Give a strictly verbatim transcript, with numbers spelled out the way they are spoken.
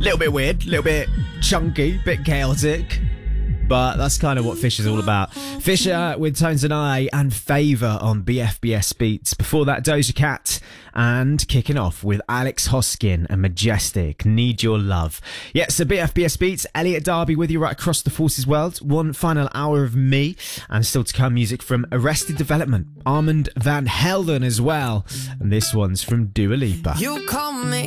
little bit weird, little bit chunky, bit chaotic. But that's kind of what Fisher's all about. Fisher with Tones and I and Favour on B F B S Beats. Before that, Doja Cat. And kicking off with Alex Hoskin and Majestic, Need Your Love. Yeah, so B F B S Beats, Elliot Darby with you right across the Forces world. One final hour of me. And still to come music from Arrested Development, Armand Van Helden as well. And this one's from Dua Lipa. You call me